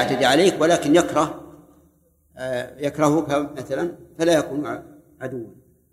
يعتدي عليك ولكن يكرهك مثلا فلا يكون عدوا.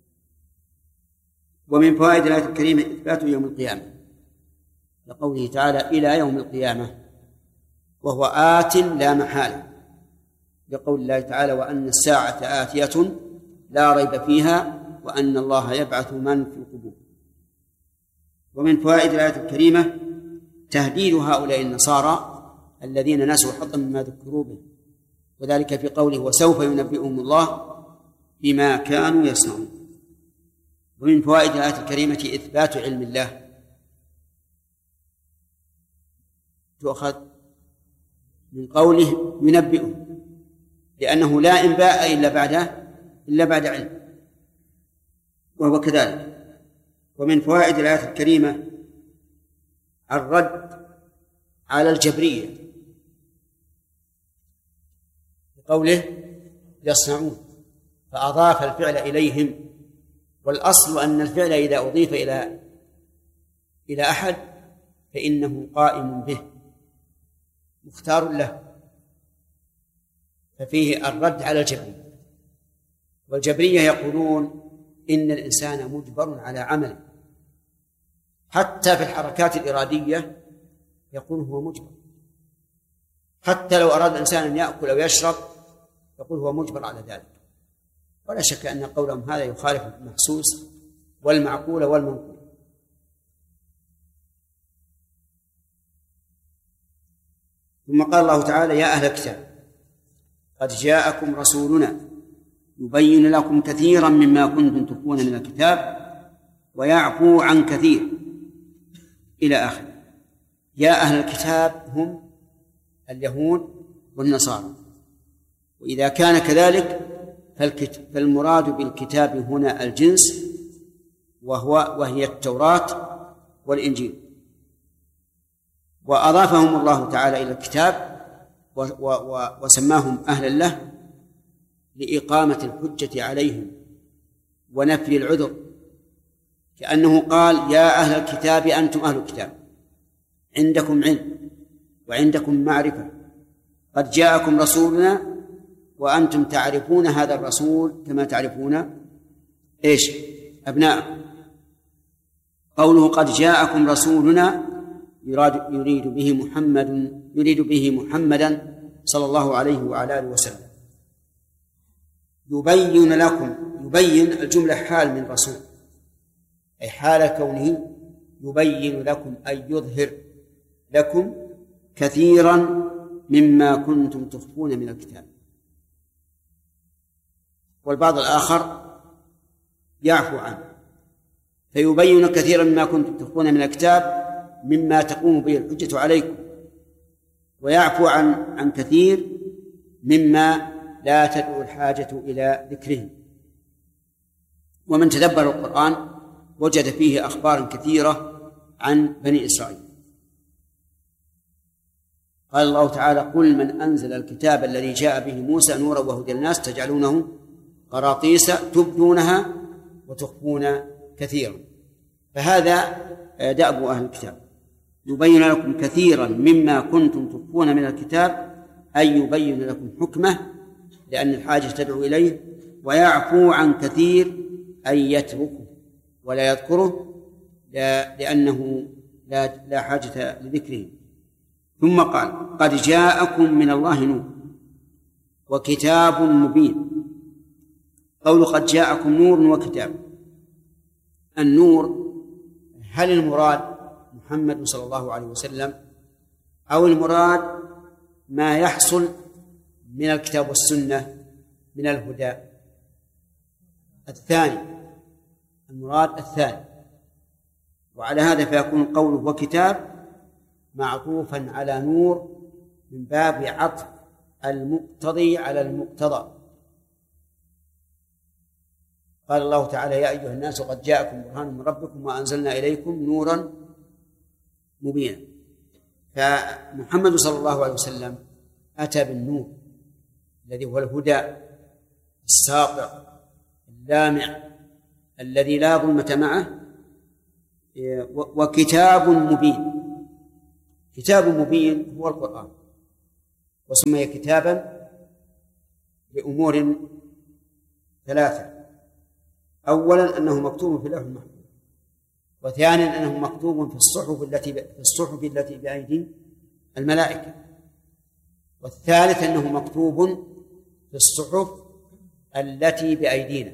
ومن فوائد الآية الكريمة إثبات يوم القيامة لقوله تعالى إلى يوم القيامة، وهو آت لا محالة، لقول الله تعالى وأن الساعة آتية لا ريب فيها وأن الله يبعث من في القبور. ومن فوائد الآية الكريمة تهديد هؤلاء النصارى الذين نسوا حظا مما ذكروا به، وذلك في قوله وسوف ينبئهم الله بما كانوا يصنعون. ومن فوائد الآية الكريمة إثبات علم الله، تؤخذ من قوله ينبئهم، لأنه لا إنباء إلا بعد علم، وهو كذلك. ومن فوائد الآية الكريمة الرد على الجبرية بقوله يصنعون، فأضاف الفعل إليهم، والأصل أن الفعل إذا أضيف إلى أحد فإنه قائم به مختار له، ففيه الرد على الجبرية. والجبرية يقولون إن الإنسان مجبر على عمله، حتى في الحركات الإرادية يقول هو مجبر، حتى لو أراد الإنسان أن يأكل أو يشرب يقول هو مجبر على ذلك. ولا شك أن قولهم هذا يخالف المحسوس والمعقول والمنقول. ثم قال الله تعالى يا أهل الكتاب قد جاءكم رسولنا يبين لكم كثيرا مما كنتم تخفون من الكتاب ويعفو عن كثير إلى آخره. يا أهل الكتاب هم اليهود والنصارى، وإذا كان كذلك فالمراد بالكتاب هنا الجنس وهي التوراة والإنجيل. وأضافهم الله تعالى إلى الكتاب وسماهم أهلا له لإقامة الحجة عليهم ونفي العذر، كأنه قال يا أهل الكتاب أنتم أهل الكتاب، عندكم علم وعندكم معرفة، قد جاءكم رسولنا وأنتم تعرفون هذا الرسول كما تعرفون أبناءكم. قوله قد جاءكم رسولنا يريد به محمدا صلى الله عليه وعلى آله وسلم. يبين لكم، يبين الجملة حال من رسول، أي حال كونه يبين لكم أي يظهر لكم كثيرا مما كنتم تخفون من الكتاب. والبعض الآخر يعفو عنه، فيبين كثيرا مما كنتم تخفون من الكتاب مما تقوم به الحجة عليكم، ويعفو عن كثير مما لا تدعو الحاجة إلى ذكره. ومن تدبر القرآن وجد فيه أخبارا كثيرة عن بني إسرائيل. قال الله تعالى قل من أنزل الكتاب الذي جاء به موسى نورا وهدى للناس تجعلونه قراطيس تبدونها وتخفون كثيرا. فهذا دأب أهل الكتاب، يبين لكم كثيرا مما كنتم تخفون من الكتاب، أي يبين لكم حكمه لأن الحاجة تدعو إليه، ويعفو عن كثير أي يتركه ولا يذكره لأنه لا حاجة لذكره. ثم قال قد جاءكم من الله نور وكتاب مبين. قول قد جاءكم نور وكتاب، النور هل المراد محمد صلى الله عليه وسلم أو المراد ما يحصل من الكتاب والسنة من الهدى؟ الثاني، المراد الثاني. وعلى هذا فيكون قوله وكتاب معطوفا على نور من باب عطف المقتضي على المقتضى. قال الله تعالى يا أيها الناس قد جاءكم برهان من ربكم وأنزلنا إليكم نورا مبينا. فمحمد صلى الله عليه وسلم أتى بالنور الذي هو الهدى الساطع اللامع الذي لا ظلمة معه، وكتاب مبين. كتاب مبين هو القرآن، وسمي كتابا لأمور ثلاثة: أولا أنه مكتوب في اللوح المحفوظ، وثانيا أنه مكتوب في الصحف التي بأيدي الملائكة، والثالث أنه مكتوب في الصحف التي بأيدينا.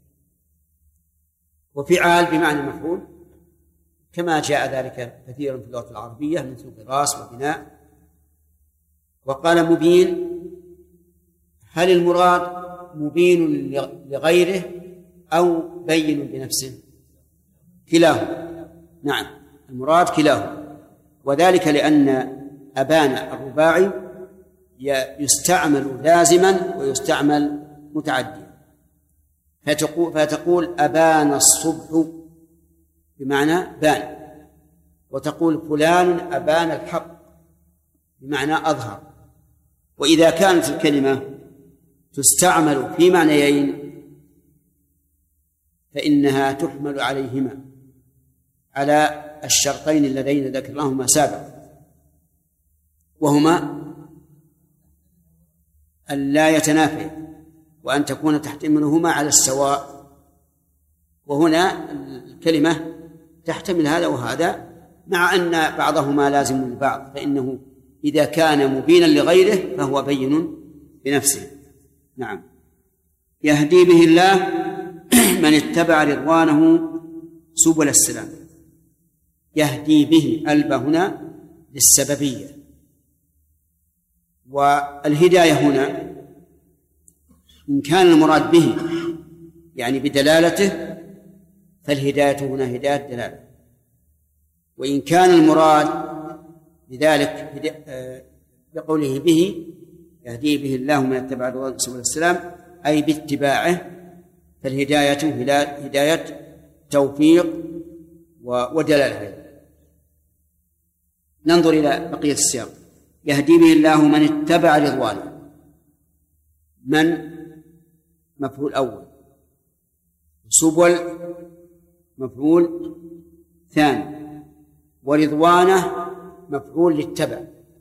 وفعال بمعنى مفعول كما جاء ذلك كثيرا في اللغة العربية مثل قراص وبناء. وقال مبين، هل المراد مبين لغيره أو بين بنفسه؟ كلاهما. نعم، المراد كلاهما، وذلك لأن أبان الرباعي يستعمل لازما ويستعمل متعديا، فتقول أبان الصبح بمعنى بان، وتقول فلان أبان الحق بمعنى أظهر. وإذا كانت الكلمة تستعمل في معنيين فإنها تحمل عليهما، على الشرطين اللذين ذكرناهما سابقا، وهما أن لا يتنافيا وأن تكون تحتملهما على السواء. وهنا الكلمة تحتمل هذا وهذا، مع أن بعضهما لازم للبعض، فإنه إذا كان مبينا لغيره فهو بين بنفسه. نعم. يهدي به الله من اتبع رضوانه سبل السلام. يهدي به ألب هنا للسببية، والهداية هنا إن كان المراد به يعني بدلالته فالهداية هنا هداية دلالة، وإن كان المراد بذلك بقوله به يهدي به الله من اتبع رضوانه سبل السلام أي باتباعه، فالهداية هداية توفيق ودلالة. ننظر إلى بقية السياق. يهدي به الله من اتبع رضوانه. من مفعول أول، سبل مفعول ثاني، ورضوانه مفعول للتبع.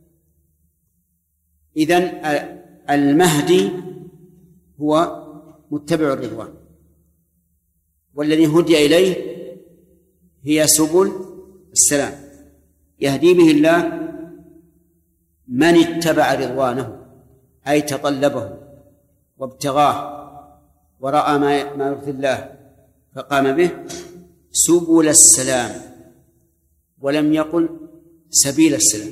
إذن المهدي هو متبع الرضوان، والذي هدي إليه هي سبل السلام. يهدي به الله من اتبع رضوانه أي تطلبه وابتغاه ورأى ما يرضي الله فقام به سبل السلام، ولم يقل سبيل السلام،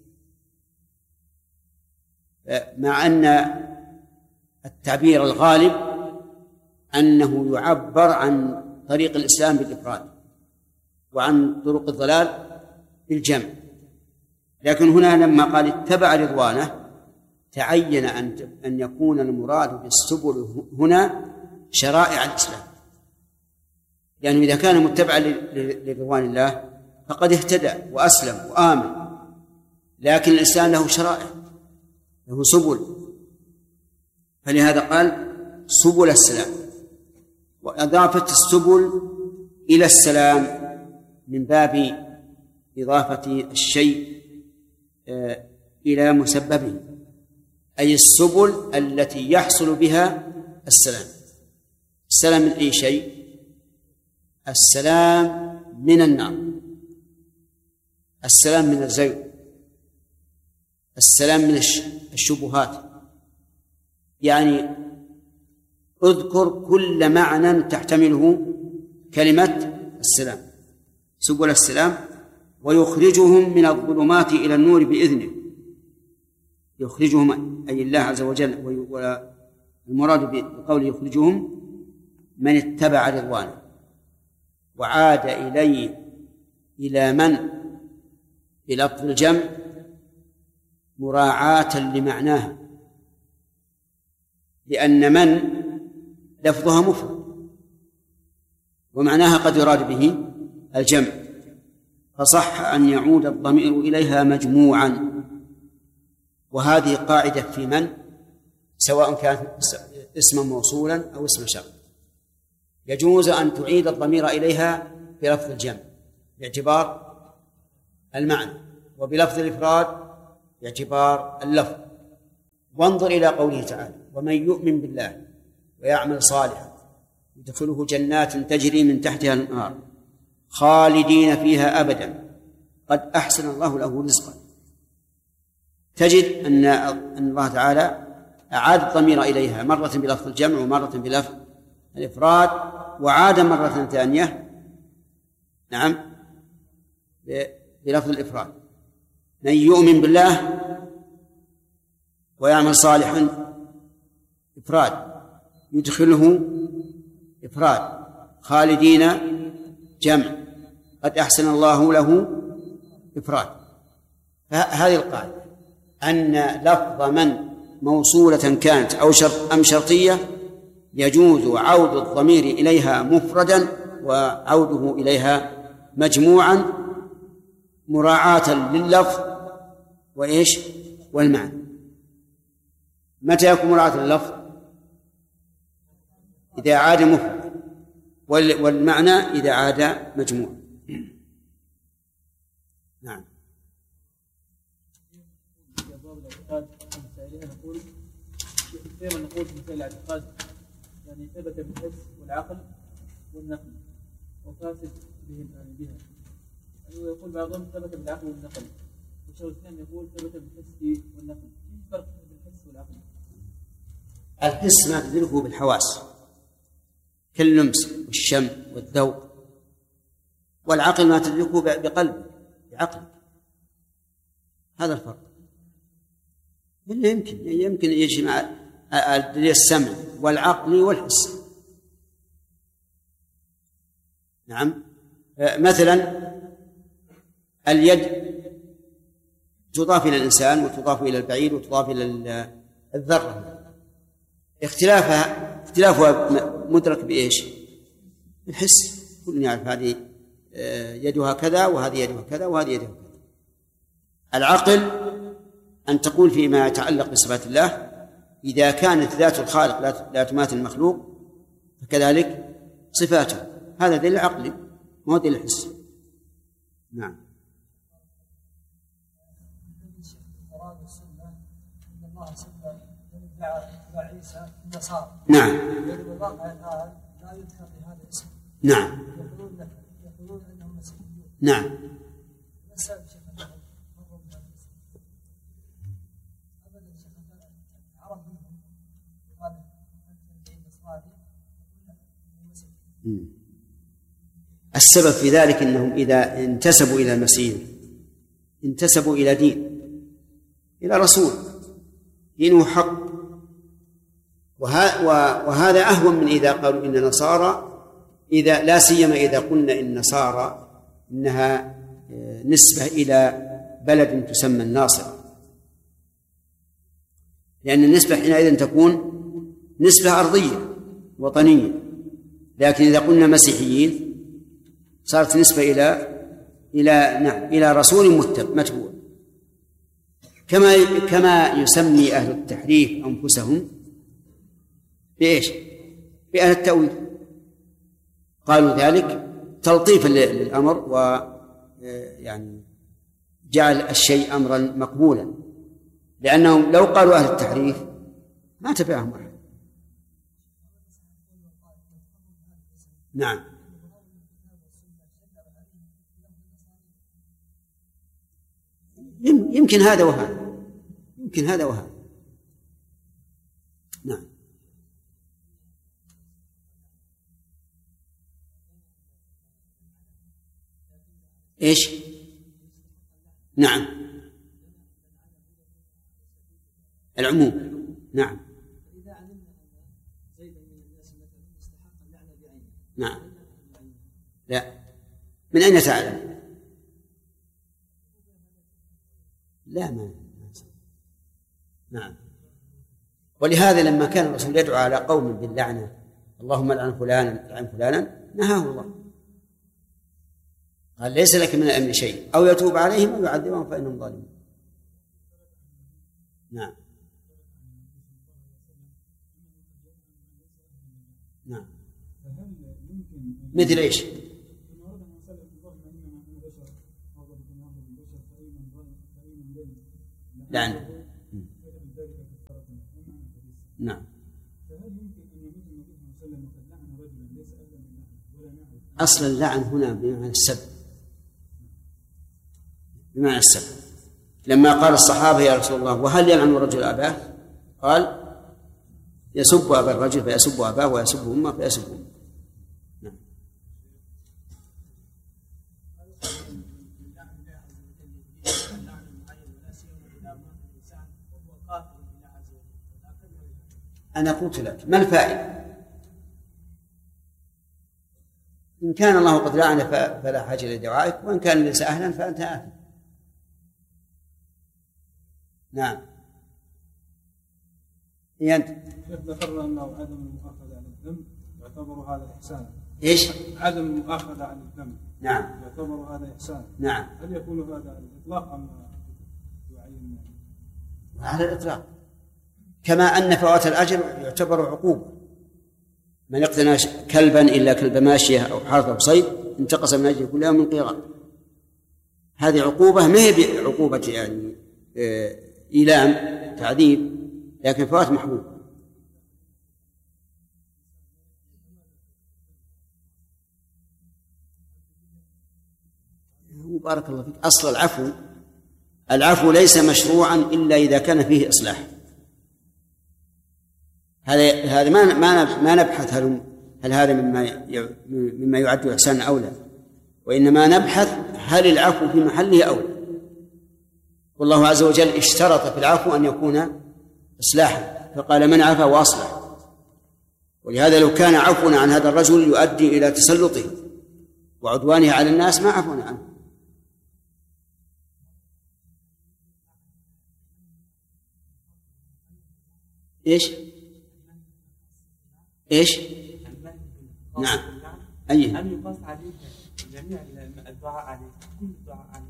مع أن التعبير الغالب أنه يعبر عن طريق الإسلام بالإفراد وعن طرق الضلال بالجمع. لكن هنا لما قال اتبع رضوانه تعين أن يكون المراد بالسبل هنا شرائع الإسلام، لأنه إذا كان متبعا لرضوان الله فقد اهتدى وأسلم وآمن، لكن الإسلام له شرائع، له سبل، فلهذا قال سبل السلام. وإضافة السبل إلى السلام من باب إضافة الشيء إلى مسببه، أي السبل التي يحصل بها السلام. السلام من أي شيء؟ السلام من النار، السلام من الزيغ، السلام من الشبهات. يعني اذكر كل معنى تحتمله كلمة السلام، سبل السلام. ويخرجهم من الظلمات إلى النور بإذنه. يخرجهم أي الله عز وجل، والمراد بقوله يخرجهم من اتبع رضوانه، وعاد إلى من بلفظ الجمع مراعاة لمعناها، لأن من لفظها مفرد ومعناها قد يراد به الجمع، فصح أن يعود الضمير إليها مجموعا. وهذه قاعدة في من، سواء كان اسما موصولا أو اسم شرط، يجوز أن تعيد الضمير إليها بلفظ الجمع باعتبار المعنى، وبلفظ الإفراد باعتبار اللفظ. وانظر إلى قوله تعالى: ومن يؤمن بالله ويعمل صالحا يدخله جنات تجري من تحتها الأنهار خالدين فيها أبدا قد أحسن الله له رزقا. تجد أن الله تعالى أعاد الضمير إليها مرة بلفظ الجمع ومرة بلفظ الإفراد، وعاد مرة ثانية نعم بلفظ الإفراد. من يؤمن بالله ويعمل صالحا إفراد، يدخله إفراد، خالدين جمع، قد أحسن الله له إفراد. فهذه القاعدة أن لفظ من موصولة كانت أو شرط أم شرطية يجوز عود الضمير إليها مفردا وعوده إليها مجموعا مراعاة لللفظ وإيش والمعنى. متى يكون مراعاة لللفظ؟ إذا عاد مفرد، والمعنى إذا عاد مجموع. نعم. دائما نقول في مسائل الاعتقاد يعني ثبت بالحس والعقل والنقل وفاسد بها، يقول بعضهم ثبت بالعقل والنقل، والشيخ الإسلام يقول ثبت بالحس والنقل. في فرق بين الحس والعقل؟ الحس ما تدركه بالحواس كاللمس والشم والذوق، والعقل ما تدركه بقلب بعقل. هذا الفرق. يمكن يجمع السمع والعقل والحس. نعم. مثلا اليد تضاف إلى الإنسان وتضاف إلى البعير وتضاف إلى الذرة، اختلافها مدرك بإيش؟ الحس. كل يعرف هذه يدها كذا وهذه يدها كذا وهذه يدها كذا. العقل أن تقول فيما يتعلق بصفات الله إذا كانت ذات الخالق لا تماثل المخلوق فكذلك صفاته. هذا دليل عقلي ما هو دليل حسي. نعم. نعم. نعم. نعم. السبب في ذلك أنهم إذا انتسبوا إلى المسيح انتسبوا إلى دين، إلى رسول دينه حق، وهذا أهون من إذا قالوا إن نصارى، إذا لا سيما إذا قلنا إن نصارى إنها نسبة إلى بلد تسمى الناصرة، لأن النسبة حينئذ تكون نسبة أرضية وطنية. لكن إذا قلنا مسيحيين صارت نسبة إلى رسول متبوع، كما يسمي أهل التحريف أنفسهم بإيش؟ بأهل التأويل. قالوا ذلك تلطيفا للأمر ويعني جعل الشيء أمرا مقبولا، لأنهم لو قالوا أهل التحريف ما تبعهم أحد. نعم. يمكن هذا وهذا. نعم. إيش؟ نعم. العموم. نعم. نعم. لا، من أين تعلم؟ لا، ما. نعم. ولهذا لما كان الرسول يدعو على قوم باللعنة، اللهم لعن فلانا لعن فلانا، نهاه الله، قال ليس لك من الأمر شيء، أو يتوب عليهم أو يعذبهم فإنهم ظالمون. نعم. نعم. مثل إيش؟ لعنة. نعم. فهل يمكن أن يكون النبي صلى الله عليه وسلم قد لعن رجلا ليس أهلا للعنة ولا نعرف؟ أصل اللعن هنا بمعنى السب، بمعنى السب. لما قال الصحابة يا رسول الله وهل يلعن الرجل أباه؟ قال يسب أبا الرجل فيسب أباه ويسب أمه فيسب أمه. نعم. أنا قلت لك ما الفائدة؟ إن كان الله قد لعن فلا حاجة لدعائك، وإن كان ليس أهلا فأنت آثم. نعم. أنت ذكرنا أنه عدم المؤاخذة عن الذنب يعتبر هذا إحسان. إيش؟ عدم المؤاخذة عن الذنب. نعم. يعتبر هذا إحسان. نعم. هل يكون هذا على الإطلاق أم يعين؟ على الإطلاق، كما أن فوات الأجر يعتبر عقوبة. من اقتنى كلبا إلا كلب ماشية أو حرث أو صيد انتقص من أجل كل يوم من قيراط. هذه عقوبة ما هي بعقوبة يعني إيلام تعذيب، لكن فوات محبوب. بارك الله فيك. أصل العفو ليس مشروعا إلا إذا كان فيه إصلاح. هذا ما نبحث هل هذا مما يعد إحسانا أو لا، وإنما نبحث هل العفو في محله أو لا. والله عز وجل اشترط في العفو أن يكون إصلاحا، فقال من عفا وأصلح. ولهذا لو كان عفونا عن هذا الرجل يؤدي إلى تسلطه وعدوانه على الناس ما عفونا عنه. إيش؟ نعم. أي؟ أن يقاس عليه جميع الدعاء عليه، كل الدعاء عليه.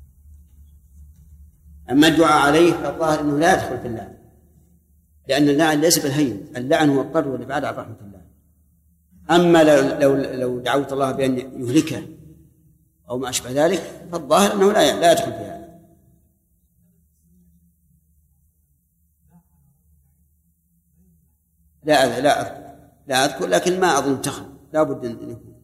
أما الدعاء عليه فالظاهر أنه لا يدخل في اللعن، لأن اللعن ليس بالهين، اللعن هو الطرد والإبعاد عن رحمة الله. أما لو دعوت الله بأن يهلكه أو ما أشبه ذلك فالظاهر أنه لا يدخل في هذا. لا أذكر، لكن ما أظن تخل، لا بد أن يكون.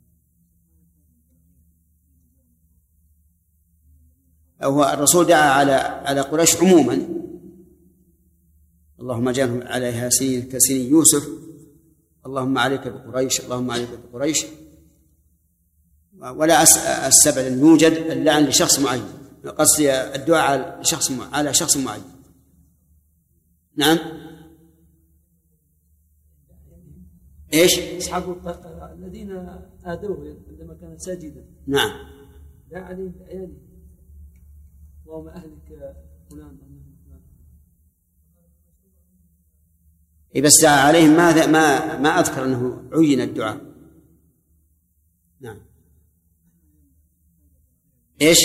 هو الرسول دعا على قريش عموما، اللهم اجعلهم عليها سنين كسنين يوسف، اللهم عليك بقريش، اللهم عليك بقريش. ولا السبب أن يوجد اللعن لشخص معين، قصدي الدعاء على شخص معين. نعم. إيش؟ أصحاب الذين آذوه عندما كان ساجدا. نعم. لا عليهم بأيادي اللهم أهلك فلان. بس دعا عليهم ما أذكر أنه عين الدعاء. نعم. إيش؟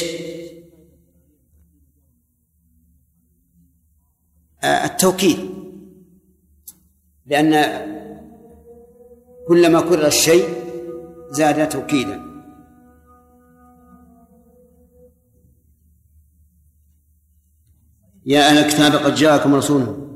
التوكيد، لأن كلما كرر الشيء زاد توكيدا. يا أهل الكتاب قد جاءكم رسولنا